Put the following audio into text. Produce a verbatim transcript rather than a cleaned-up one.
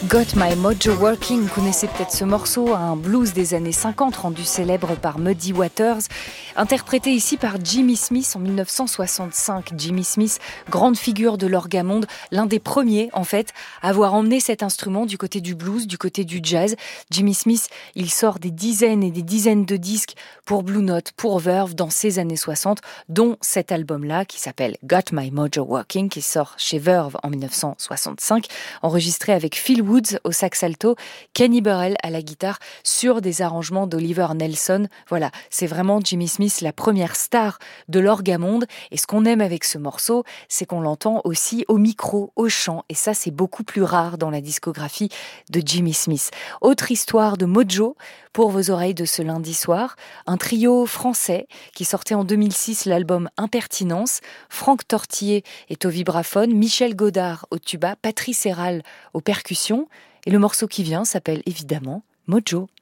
Got My Mojo Working, vous connaissez peut-être ce morceau, un blues des années cinquante rendu célèbre par Muddy Waters, interprété ici par Jimmy Smith en dix-neuf cent soixante-cinq. Jimmy Smith, grande figure de l'orgamonde, l'un des premiers en fait à avoir emmené cet instrument du côté du blues, du côté du jazz. Jimmy Smith, il sort des dizaines et des dizaines de disques pour Blue Note, pour Verve dans ces années soixante, dont cet album-là qui s'appelle Got My Mojo Working, qui sort chez Verve en dix-neuf cent soixante-cinq, enregistré avec Phil Woods au sax alto, Kenny Burrell à la guitare, sur des arrangements d'Oliver Nelson. Voilà, c'est vraiment Jimmy Smith, la première star de l'orgamonde. Et ce qu'on aime avec ce morceau, c'est qu'on l'entend aussi au micro, au chant. Et ça, c'est beaucoup plus rare dans la discographie de Jimmy Smith. Autre histoire de Mojo pour vos oreilles de ce lundi soir. Un trio français qui sortait en deux mille six l'album Impertinence. Franck Tortiller est au vibraphone, Michel Godard au tuba, Patrice Héral aux percussions. Et le morceau qui vient s'appelle évidemment Mojo.